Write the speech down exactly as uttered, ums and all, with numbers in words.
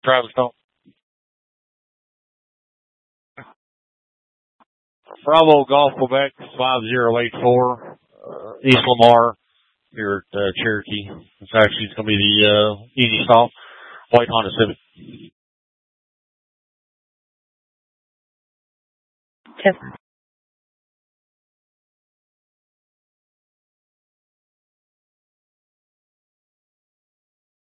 Travis Stone. Bravo Golf Quebec five zero eight four. Uh, East Lamar here at uh, Cherokee. It's actually going to be the uh, easy stop. White Honda Civic. Test.